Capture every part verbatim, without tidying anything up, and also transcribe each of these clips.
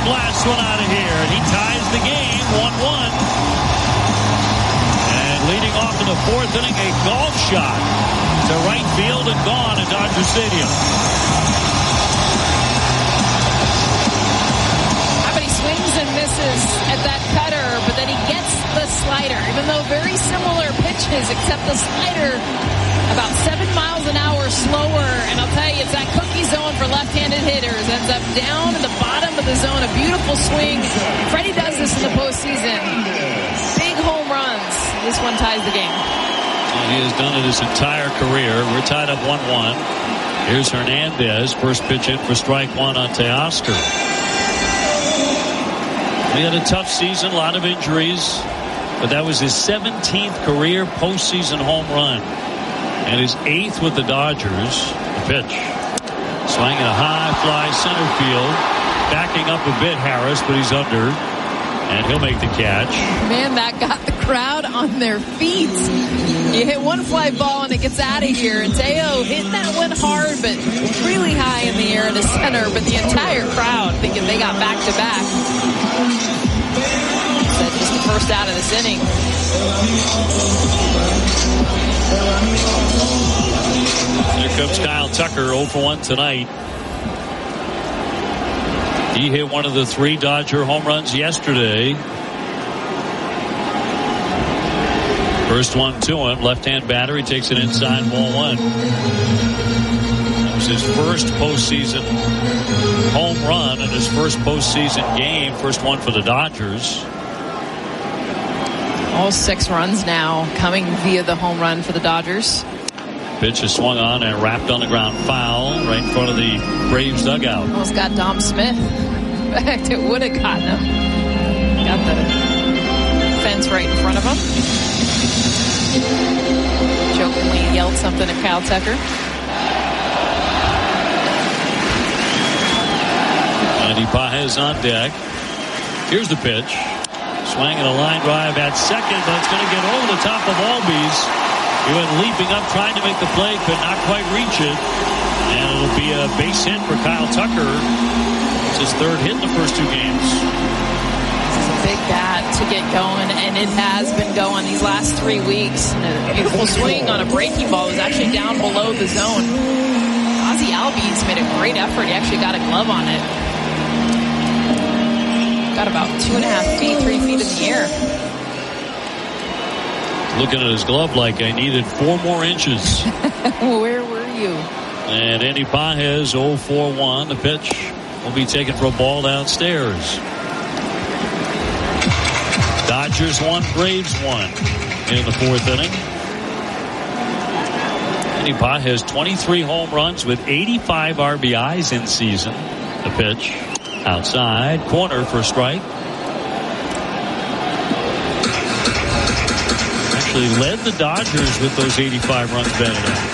blasts one out of here, and he ties the game one one. And leading off in the fourth inning, a golf shot to right field and gone at Dodger Stadium. Swings and misses at that cutter, but then he gets the slider, even though very similar pitches, except the slider about seven miles an hour slower. And I'll tell you, it's that cookie zone for left-handed hitters. Ends up down in the bottom of the zone. A beautiful swing. Freddie does this in the postseason. Big home runs. This one ties the game. Well, he has done it his entire career. We're tied up one one. Here's Hernandez. First pitch in for strike one on Teoscar. He had a tough season, a lot of injuries, but that was his seventeenth career postseason home run and his eighth with the Dodgers. The pitch. Swinging a high fly center field. Backing up a bit, Harris, but he's under. And he'll make the catch. Man, that got the crowd on their feet. You hit one fly ball and it gets out of here. And Teo hit that one hard, but really high in the air in the center. But the entire crowd thinking they got back to back. Said just the first out of this inning. Here comes Kyle Tucker, oh for one tonight. He hit one of the three Dodger home runs yesterday. First one to him, left-hand batter. He takes it inside, ball one. That was his first postseason home run and his first postseason game. First one for the Dodgers. All six runs now coming via the home run for the Dodgers. Pitch is swung on and wrapped on the ground, foul right in front of the Braves dugout. Almost got Dom Smith. In fact, it would have gotten him. Got the fence right in front of him. Jokingly yelled something at Kyle Tucker. Andy Pages on deck. Here's the pitch. Swinging a line drive at second, but it's going to get over the top of Albies. He went leaping up, trying to make the play, could not quite reach it. And it'll be a base hit for Kyle Tucker. It's his third hit in the first two games. This is a big bat to get going, and it has been going these last three weeks. And a beautiful swing on a breaking ball. It was actually down below the zone. Ozzie Albies made a great effort. He actually got a glove on it. Got about two and a half feet, three feet in the air. Looking at his glove like I needed four more inches. Where were you? And Andy Pages, oh for one. The pitch will be taken for a ball downstairs. Dodgers one, Braves one in the fourth inning. Andy Pages, twenty-three home runs with eighty-five R B Is in season. The pitch. Outside, corner for a strike. Actually led the Dodgers with those eighty-five runs batted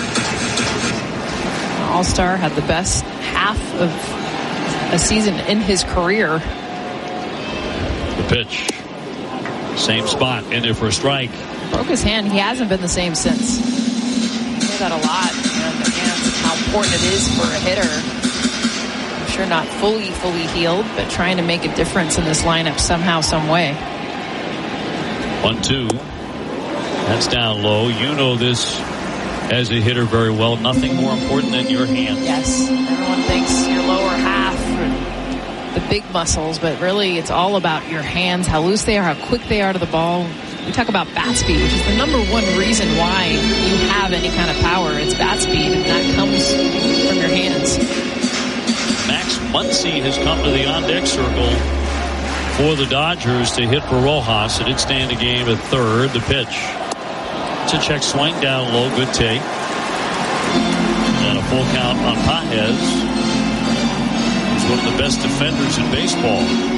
in. All-Star had the best half of a season in his career. The pitch. Same spot, in there for a strike. Broke his hand. He hasn't been the same since. I hear that a lot. And again, how important it is for a hitter. Sure, not fully, fully healed, but trying to make a difference in this lineup somehow, some way. One, two. That's down low. You know this as a hitter very well. Nothing more important than your hands. Yes. Everyone thinks your lower half, the big muscles, but really it's all about your hands, how loose they are, how quick they are to the ball. We talk about bat speed, which is the number one reason why you have any kind of power. It's bat speed, and that comes from your hands. Max Muncy has come to the on-deck circle for the Dodgers to hit for Rojas. It did stand a game at third. The pitch. It's a check swing down low. Good take. And a full count on Pages. He's one of the best defenders in baseball.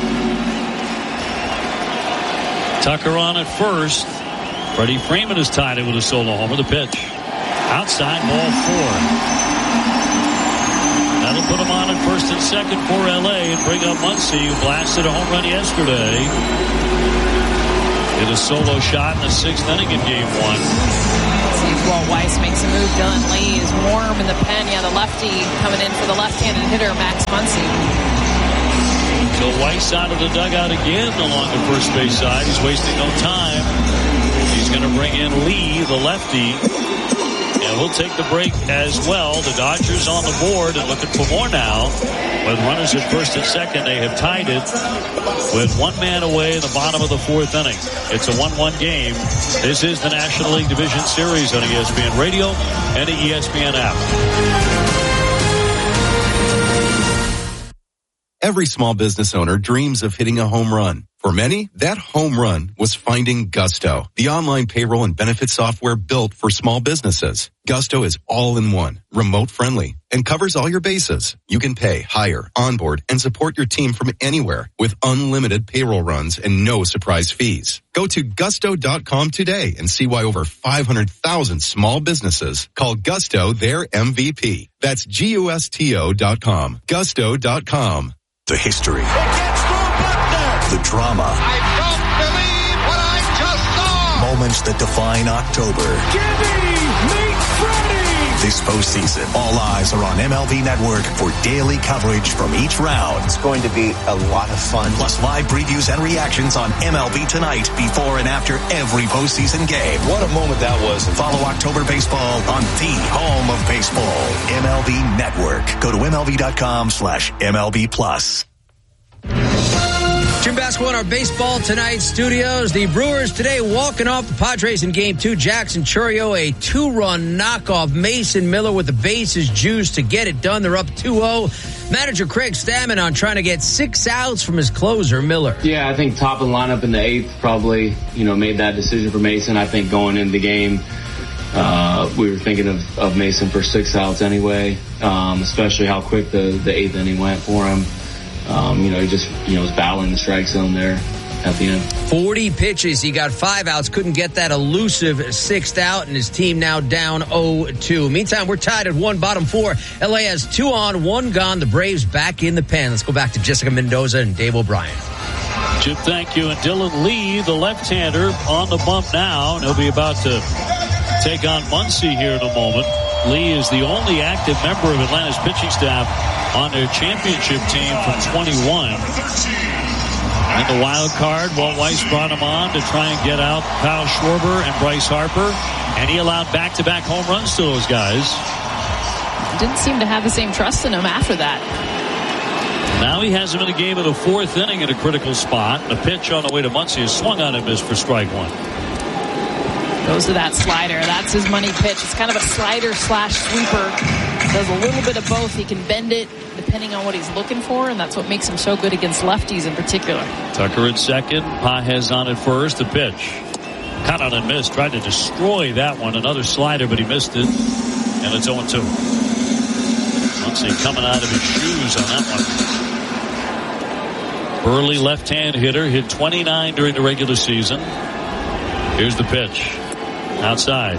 Tucker on at first. Freddie Freeman has tied it with a solo homer. The pitch. Outside, ball four. That'll put him on at first and second for L A and bring up Muncy, who blasted a home run yesterday. Hit a solo shot in the sixth inning in game one. See if Walt Weiss makes a move. Dylan Lee is warm in the pen. Yeah, the lefty coming in for the left-handed hitter, Max Muncy. So Weiss out of the dugout again along the first base side. He's wasting no time. He's going to bring in Lee, the lefty. And we'll take the break as well. The Dodgers on the board and looking for more now. With runners at first and second, they have tied it with one man away in the bottom of the fourth inning. It's a one one game. This is the National League Division Series on E S P N Radio and the E S P N app. Every small business owner dreams of hitting a home run. For many, that home run was finding Gusto, the online payroll and benefit software built for small businesses. Gusto is all in one, remote friendly, and covers all your bases. You can pay, hire, onboard, and support your team from anywhere with unlimited payroll runs and no surprise fees. Go to gusto dot com today and see why over five hundred thousand small businesses call Gusto their M V P. That's G U S T O dot com. Gusto dot com. The history. The drama. I don't believe what I just saw. Moments that define October. Gibby, meet Freddie. This postseason, all eyes are on M L B Network for daily coverage from each round. It's going to be a lot of fun. Plus live previews and reactions on M L B Tonight before and after every postseason game. What a moment that was. Follow October baseball on the home of baseball, M L B Network. Go to M L B dot com slash M L B plus. Jim Basketball in our Baseball Tonight studios. The Brewers today walking off the Padres in game two. Jackson Chourio, a two-run knockoff. Mason Miller with the bases juiced to get it done. They're up two oh. Manager Craig Stammen on trying to get six outs from his closer, Miller. Yeah, I think top of the lineup in the eighth probably, you know, made that decision for Mason. I think going into the game, uh, we were thinking of, of Mason for six outs anyway, um, especially how quick the, the eighth inning went for him. Um, you know, he just, you know, was battling the strike zone there at the end. forty pitches. He got five outs. Couldn't get that elusive sixth out, and his team now down oh two. Meantime, we're tied at one, bottom four. L A has two on, one gone. The Braves back in the pen. Let's go back to Jessica Mendoza and Dave O'Brien. Jim, thank you. And Dylan Lee, the left-hander, on the bump now. And he'll be about to take on Muncy here in a moment. Lee is the only active member of Atlanta's pitching staff on their championship team from twenty-one. And the wild card, Walt Weiss brought him on to try and get out Kyle Schwarber and Bryce Harper. And he allowed back-to-back home runs to those guys. Didn't seem to have the same trust in him after that. Now he has him in the game of the fourth inning at a critical spot. The pitch on the way to Muncy is swung on and missed for strike one. Goes to that slider. That's his money pitch. It's kind of a slider slash sweeper. Does a little bit of both. He can bend it depending on what he's looking for, and that's what makes him so good against lefties in particular. Tucker at second. Pages on at first. The pitch. Caught on and missed. Tried to destroy that one. Another slider, but he missed it. And it's oh two. Muncy coming out of his shoes on that one. Burley left-hand hitter. Hit twenty-nine during the regular season. Here's the pitch. Outside.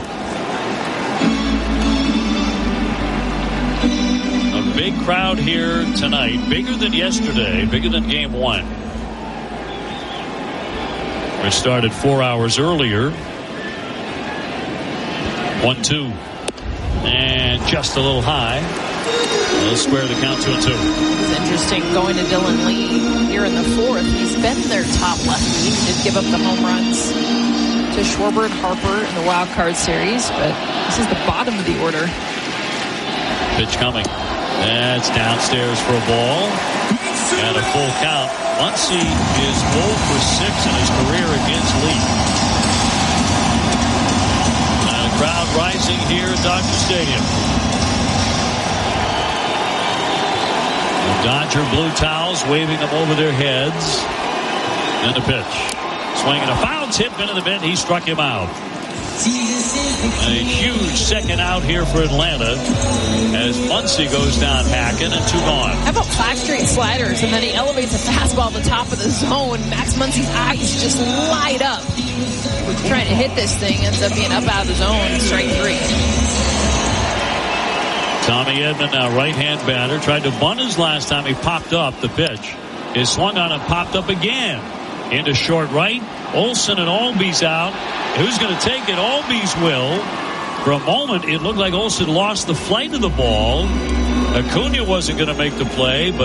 A big crowd here tonight. Bigger than yesterday. Bigger than game one. We started four hours earlier. One, two. And just a little high. They'll square the count two and two. It's interesting going to Dylan Lee here in the fourth. He's been their top lefty. He did give up the home runs to Schwarber and Harper in the wild card series, but this is the bottom of the order. Pitch coming. That's downstairs for a ball. And a full count. Muncy is oh for six in his career against Lee. And a crowd rising here at Dodger Stadium. The Dodger blue towels waving them over their heads. And the pitch. Swinging a foul tip into the bend. He struck him out. And a huge second out here for Atlanta as Muncy goes down hacking and two gone. How about five straight sliders, and then he elevates a fastball at the top of the zone. Max Muncy's eyes just light up. Trying to hit this thing, ends up being up out of the zone. Strike three. Tommy Edman, now right-hand batter, tried to bunt his last time. He popped up the pitch. Is swung on and popped up again. Into short right. Olsen and Albies out. Who's going to take it? Albies will. For a moment, it looked like Olsen lost the flight of the ball. Acuna wasn't going to make the play, but